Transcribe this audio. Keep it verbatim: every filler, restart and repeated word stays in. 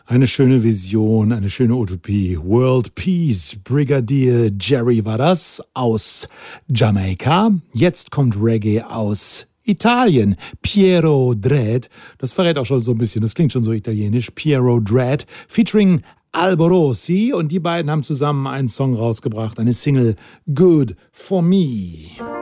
Eine schöne Vision, eine schöne Utopie. World Peace, Brigadier Jerry war das aus Jamaika. Jetzt kommt Reggae aus Italien. Piero Dredd, das verrät auch schon so ein bisschen, das klingt schon so italienisch. Piero Dredd featuring Alborosi und die beiden haben zusammen einen Song rausgebracht, eine Single Good For Me.